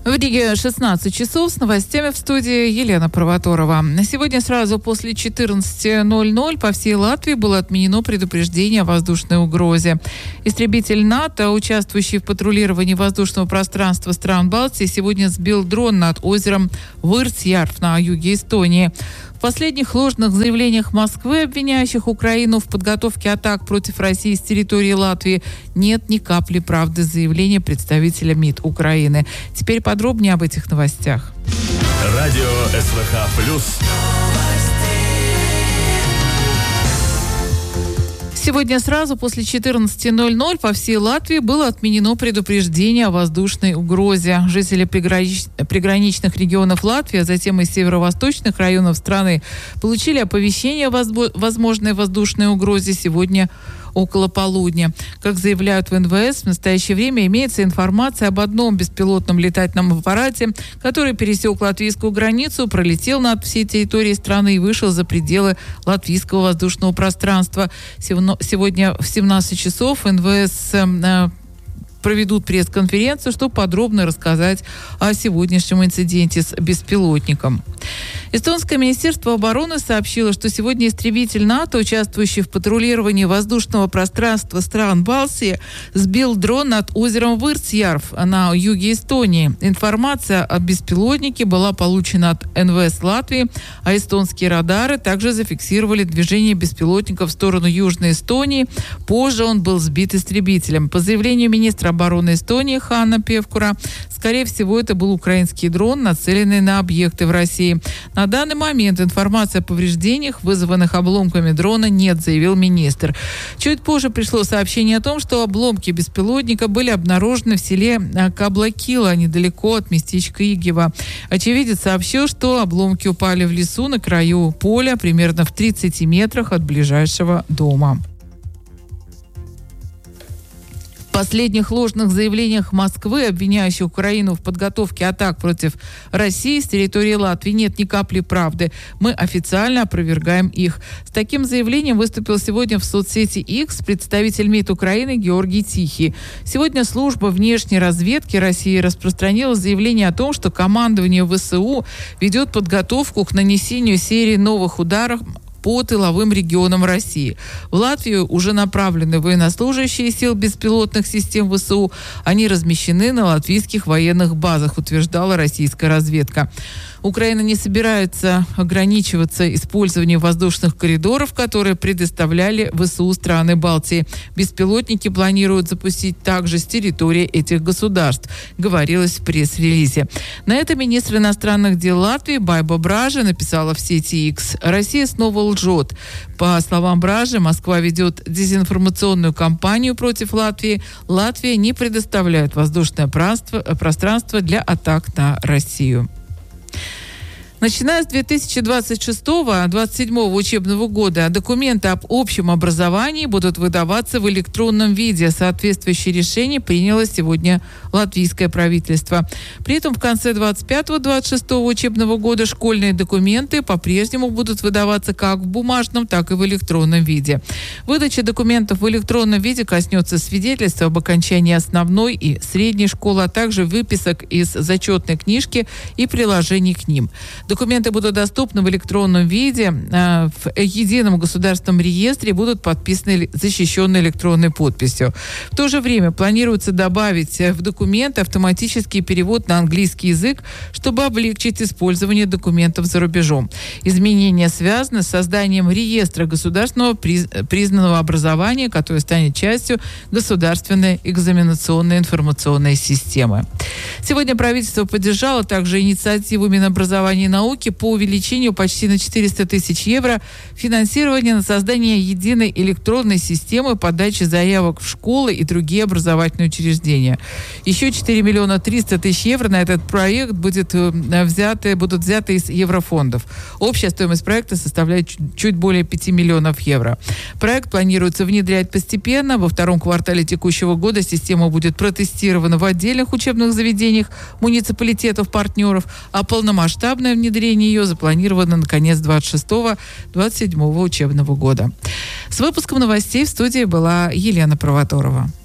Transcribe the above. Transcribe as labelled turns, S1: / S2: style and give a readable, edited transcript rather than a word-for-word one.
S1: В Риге 16 часов с новостями в студии Елена Провоторова. Сегодня сразу после 14:00 по всей Латвии было отменено предупреждение о воздушной угрозе. Истребитель НАТО, участвующий в патрулировании воздушного пространства стран Балтии, сегодня сбил дрон над озером Вырцьярв на юге Эстонии. В последних ложных заявлениях Москвы, обвиняющих Украину в подготовке атак против России с территории Латвии, нет ни капли правды заявления представителя МИД Украины. Теперь подробнее об этих новостях.
S2: Радио СВХ+.
S1: Сегодня сразу после 14:00 по всей Латвии было отменено предупреждение о воздушной угрозе. Жители приграничных регионов Латвии, а затем и северо-восточных районов страны получили оповещение о возможной воздушной угрозе сегодня около полудня. Как заявляют в НВС, в настоящее время имеется информация об одном беспилотном летательном аппарате, который пересек латвийскую границу, пролетел над всей территорией страны и вышел за пределы латвийского воздушного пространства. Сегодня в 17 часов НВС проведут пресс-конференцию, чтобы подробно рассказать о сегодняшнем инциденте с беспилотником. Эстонское министерство обороны сообщило, что сегодня истребитель НАТО, участвующий в патрулировании воздушного пространства стран Балтии, сбил дрон над озером Вырцьярв на юге Эстонии. Информация о беспилотнике была получена от НВС Латвии, а эстонские радары также зафиксировали движение беспилотника в сторону Южной Эстонии. Позже он был сбит истребителем. По заявлению министра обороны Эстонии Ханна Певкура, скорее всего, это был украинский дрон, нацеленный на объекты в России. На данный момент информации о повреждениях, вызванных обломками дрона, нет, заявил министр. Чуть позже пришло сообщение о том, что обломки беспилотника были обнаружены в селе Каблакила, недалеко от местечка Игева. Очевидец сообщил, что обломки упали в лесу на краю поля, примерно в 30 метрах от ближайшего дома. В последних ложных заявлениях Москвы, обвиняющих Украину в подготовке атак против России с территории Латвии, нет ни капли правды. Мы официально опровергаем их. С таким заявлением выступил сегодня в соцсети X представитель МИД Украины Георгий Тихий. Сегодня служба внешней разведки России распространила заявление о том, что командование ВСУ ведет подготовку к нанесению серии новых ударов по тыловым регионам России. В Латвию уже направлены военнослужащие сил беспилотных систем ВСУ. Они размещены на латвийских военных базах, утверждала российская разведка. Украина не собирается ограничиваться использованием воздушных коридоров, которые предоставляли ВСУ страны Балтии. Беспилотники планируют запустить также с территории этих государств, говорилось в пресс-релизе. На это министр иностранных дел Латвии Байба Бража написала в сети X: «Россия снова лжет». По словам Бражи, Москва ведет дезинформационную кампанию против Латвии. Латвия не предоставляет воздушное пространство для атак на Россию. Начиная с 2026-2027 учебного года документы об общем образовании будут выдаваться в электронном виде. Соответствующее решение приняло сегодня латвийское правительство. При этом в конце 25-26 учебного года школьные документы по-прежнему будут выдаваться как в бумажном, так и в электронном виде. Выдача документов в электронном виде коснется свидетельства об окончании основной и средней школы, а также выписок из зачетной книжки и приложений к ним. Документы будут доступны в электронном виде. В едином государственном реестре будут подписаны защищенной электронной подписью. В то же время планируется добавить в документы автоматический перевод на английский язык, чтобы облегчить использование документов за рубежом. Изменения связаны с созданием реестра государственного признанного образования, который станет частью государственной экзаменационной информационной системы. Сегодня правительство поддержало также инициативу Минобразования и науки по увеличению почти на 400 тысяч евро финансирования на создание единой электронной системы подачи заявок в школы и другие образовательные учреждения. Еще 4 миллиона 300 тысяч евро на этот проект будут взяты из еврофондов. Общая стоимость проекта составляет чуть более 5 миллионов евро. Проект планируется внедрять постепенно. Во втором квартале текущего года система будет протестирована в отдельных учебных заведениях муниципалитетов-партнеров, а полномасштабное внедрение ее запланировано на конец 26-27 учебного года. С выпуском новостей в студии была Елена Провоторова.